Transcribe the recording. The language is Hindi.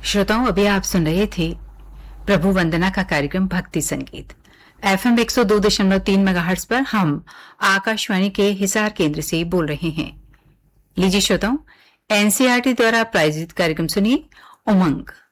श्रोताओं, अभी आप सुन रहे थे प्रभु वंदना का कार्यक्रम भक्ति संगीत FM 102.3 मेगाहर्ट्ज पर हम आकाशवाणी के हिसार केंद्र से बोल रहे हैं। लीजिए श्रोताओं, NCERT द्वारा प्रायोजित कार्यक्रम सुनिए उमंग।